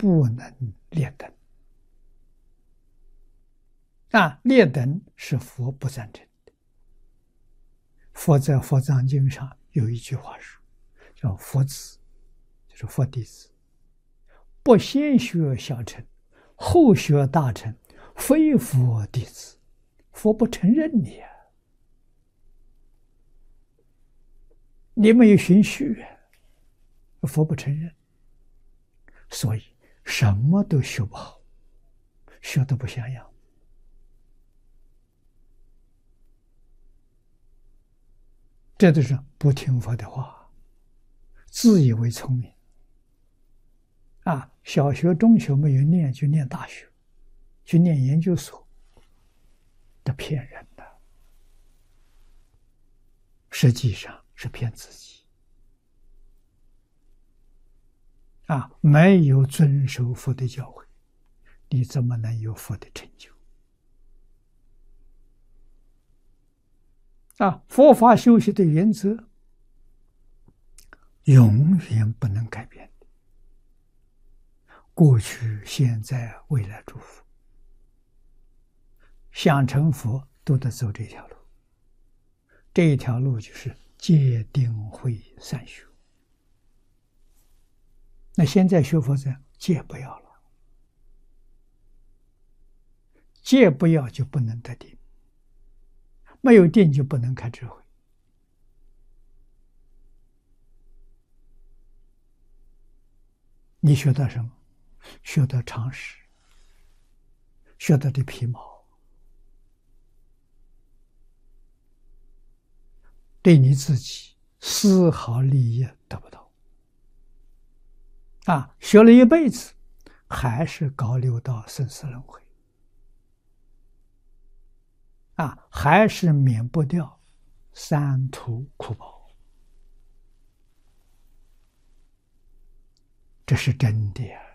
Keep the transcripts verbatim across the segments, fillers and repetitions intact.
不能列等。啊，列等是佛不赞成的。佛在《佛藏经》上有一句话说：“叫佛子，就是佛弟子，不先学小乘，后学大乘，非佛弟子。”佛不承认你啊，你没有循序，佛不承认，所以什么都学不好，学得不像样。这都是不听佛的话，自以为聪明啊！小学、中学没有念，就念大学，去念研究所，这骗人的，实际上是骗自己啊！没有遵守佛的教诲，你怎么能有佛的成就？啊，佛法修习的原则永远不能改变的，过去、现在、未来诸佛想成佛都得走这条路，这一条路就是戒定慧三学。那现在学佛怎样？戒不要了，戒不要就不能得定，没有定就不能开智慧。你学到什么？学到常识，学到的皮毛，对你自己丝毫利益得不到啊！学了一辈子，还是搞六道生死轮回啊，还是免不掉三途苦报。这是真的呀！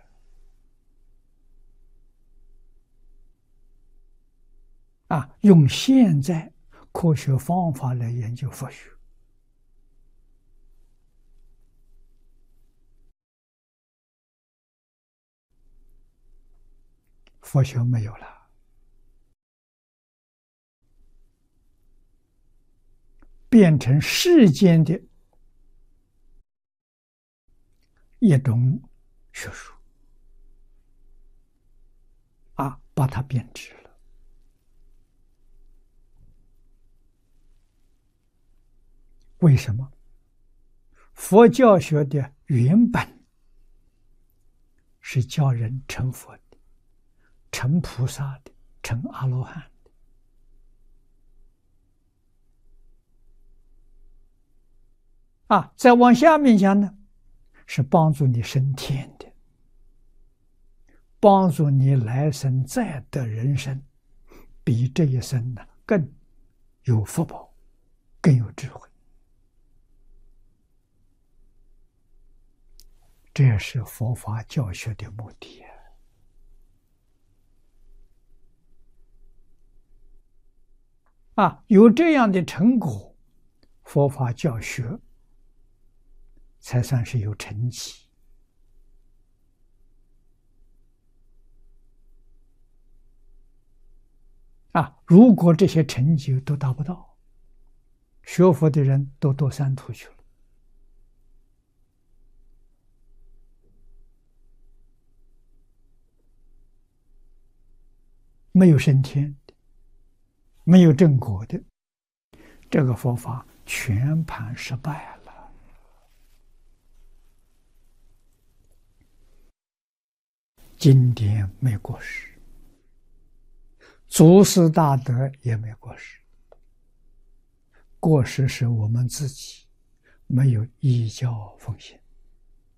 啊，用现在科学方法来研究佛学，佛学没有了，变成世间的一种学术啊，把它变质了。为什么？佛教学的原本是教人成佛的、成菩萨的、成阿罗汉的啊，再往下面讲呢，是帮助你升天的，帮助你来生再得人生，比这一生呢更有福报，更有智慧。这是佛法教学的目的啊！有这样的成果，佛法教学才算是有成绩啊！如果这些成就都达不到，学佛的人都堕三途去了。没有升天的，没有正果的，这个佛法全盘失败了。经典没过失，祖师大德也没过失，过失是我们自己没有依教奉行。